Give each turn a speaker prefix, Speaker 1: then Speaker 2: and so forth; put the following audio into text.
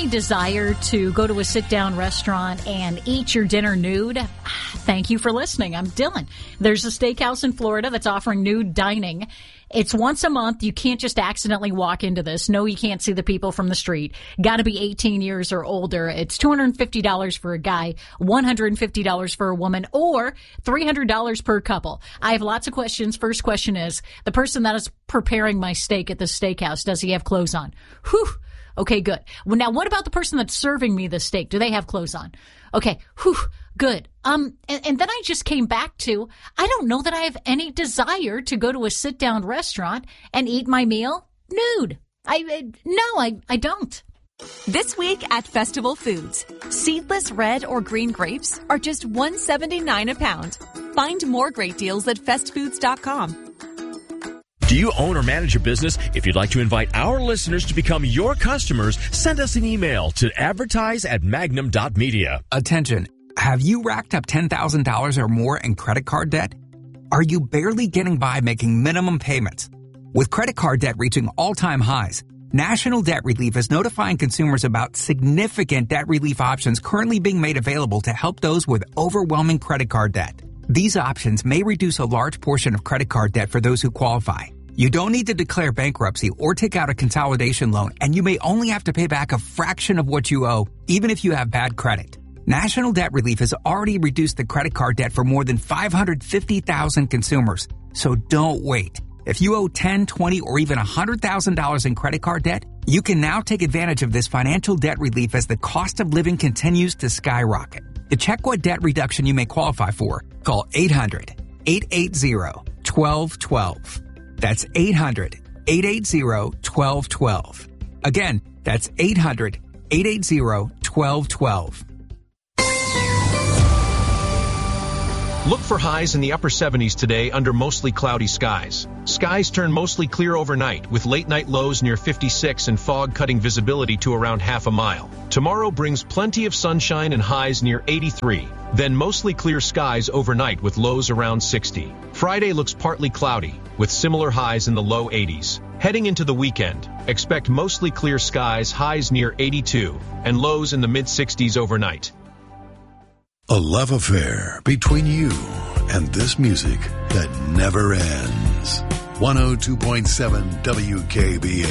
Speaker 1: any desire to go to a sit-down restaurant and eat your dinner nude? Thank you for listening. I'm Dylan. There's a steakhouse in Florida that's offering nude dining. It's once a month. You can't just accidentally walk into this. No, you can't see the people from the street. Got to be 18 years or older. It's $250 for a guy, $150 for a woman, or $300 per couple. I have lots of questions. First question is, the person that is preparing my steak at the steakhouse, does he have clothes on? Whew. Okay, good. Well, now what about the person that's serving me the steak? Do they have clothes on? Okay, whew, good. And then I just came back to, I don't know that I have any desire to go to a sit-down restaurant and eat my meal nude. I don't.
Speaker 2: This week at Festival Foods, seedless red or green grapes are just $1.79 a pound. Find more great deals at festfoods.com.
Speaker 3: Do you own or manage a business? If you'd like to invite our listeners to become your customers, send us an email to advertise@magnum.media.
Speaker 4: Attention. Have you racked up $10,000 or more in credit card debt? Are you barely getting by making minimum payments? With credit card debt reaching all-time highs, National Debt Relief is notifying consumers about significant debt relief options currently being made available to help those with overwhelming credit card debt. These options may reduce a large portion of credit card debt for those who qualify. You don't need to declare bankruptcy or take out a consolidation loan, and you may only have to pay back a fraction of what you owe, even if you have bad credit. National Debt Relief has already reduced the credit card debt for more than 550,000 consumers. So don't wait. If you owe $10, $20, or even $100,000 in credit card debt, you can now take advantage of this financial debt relief as the cost of living continues to skyrocket. To check what debt reduction you may qualify for, call 800-880-1212. That's 800-880-1212. Again, that's 800-880-1212.
Speaker 5: Look for highs in the upper 70s today under mostly cloudy skies. Skies turn mostly clear overnight, with late-night lows near 56 and fog cutting visibility to around half a mile. Tomorrow brings plenty of sunshine and highs near 83. Then mostly clear skies overnight with lows around 60. Friday looks partly cloudy, with similar highs in the low 80s. Heading into the weekend, expect mostly clear skies, highs near 82, and lows in the mid-60s overnight.
Speaker 6: A love affair between you and this music that never ends. 102.7 WKBA.